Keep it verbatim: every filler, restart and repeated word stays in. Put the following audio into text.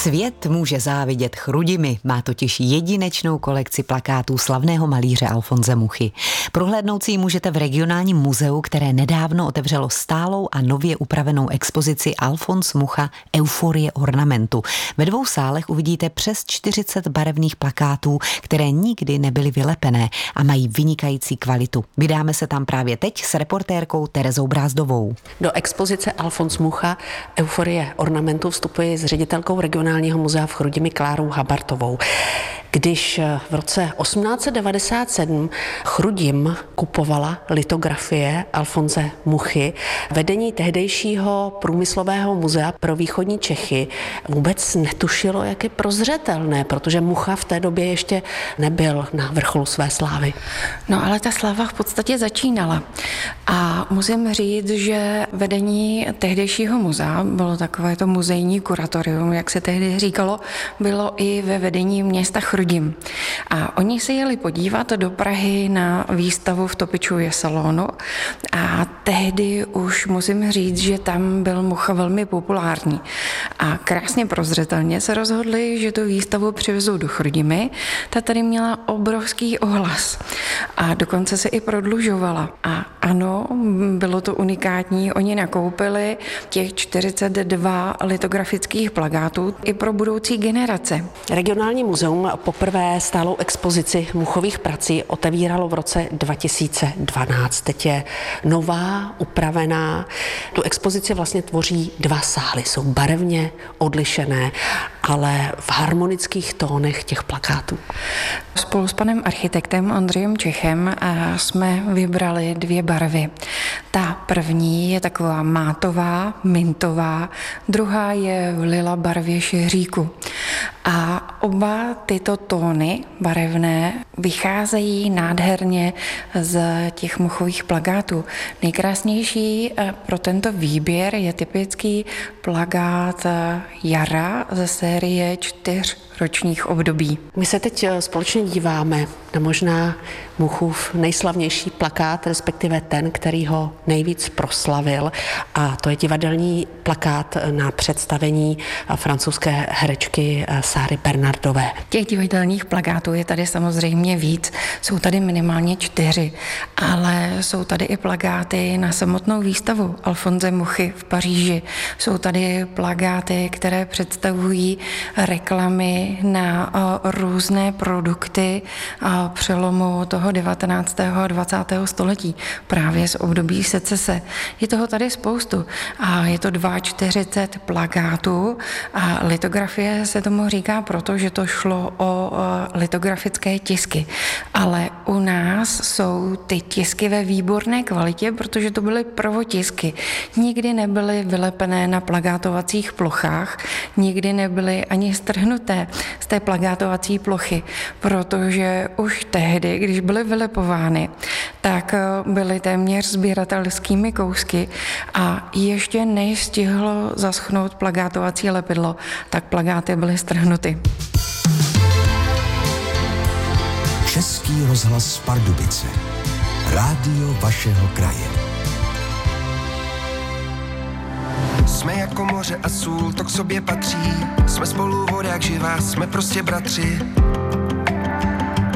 Svět může závidět Chrudimi, má totiž jedinečnou kolekci plakátů slavného malíře Alfonse Muchy. Prohlédnout si ji můžete v regionálním muzeu, které nedávno otevřelo stálou a nově upravenou expozici Alfons Mucha Euforie ornamentu. Ve dvou sálech uvidíte přes čtyřicet barevných plakátů, které nikdy nebyly vylepené a mají vynikající kvalitu. Vydáme se tam právě teď s reportérkou Terezou Brázdovou. Do expozice Alfons Mucha Euforie ornamentu vstupuje s ředitelkou regionálního muzea v Chrudimi Klárou Habartovou. Když v roce osmnáct set devadesát sedm Chrudim kupovala litografie Alfonse Muchy, vedení tehdejšího průmyslového muzea pro východní Čechy vůbec netušilo, jak je prozřetelné, protože Mucha v té době ještě nebyl na vrcholu své slávy. No ale ta sláva v podstatě začínala. A musím říct, že vedení tehdejšího muzea, bylo takové to muzejní kuratorium, jak se tehdy říkalo, bylo i ve vedení města Chrudim. A oni se jeli podívat do Prahy na výstavu v Topičově salonu a tehdy už musím říct, že tam byl Mucha velmi populární. A krásně prozřetelně se rozhodli, že tu výstavu přivezou do Chrudimi. Ta tady měla obrovský ohlas a dokonce se i prodlužovala. A ano, bylo to unikátní. Oni nakoupili těch čtyřicet dva litografických plakátů i pro budoucí generace. Regionální muzeum poprvé stálou expozici Muchových prací otevíralo v roce dva tisíce dvanáct. Teď je nová, upravená. Tu expozici vlastně tvoří dva sály. Jsou barevně odlišené, ale v harmonických tónech těch plakátů. Spolu s panem architektem Ondřejem Čechem jsme vybrali dvě barvy. Ta první je taková mátová, mintová, druhá je v lila barvě šeříku. A oba tyto tóny barevné vycházejí nádherně z těch Muchových plakátů. Nejkrásnější pro tento výběr je typický plakát Jara ze série čtyř ročních období. My se teď společně díváme na možná Muchův nejslavnější plakát, respektive ten, který ho nejvíc proslavil, a to je divadelní plakát na představení francouzské herečky Sáry Bernardové. Těch divadelních plakátů je tady samozřejmě víc, jsou tady minimálně čtyři, ale jsou tady i plakáty na samotnou výstavu Alfonse Muchy v Paříži. Jsou tady plakáty, které představují reklamy na různé produkty a přelomu toho devatenáctého a dvacátého století, právě z období secese. Je toho tady spoustu a je to čtyřicet dva plakátů a litografie se tomu říká proto, že to šlo o litografické tisky. Ale u nás jsou ty tisky ve výborné kvalitě, protože to byly prvotisky. Nikdy nebyly vylepené na plakátovacích plochách, nikdy nebyly ani strhnuté z té plakátovací plochy, protože už tehdy, když byly vylepovány, tak byly téměř sběratelskými kousky a ještě nestihlo zaschnout plakátovací lepidlo, tak plakáty byly strhnuty. Český rozhlas Pardubice. Rádio vašeho kraje. Jsme jako moře a sůl, to k sobě patří. Jsme spolu vodák živá, jsme prostě bratři.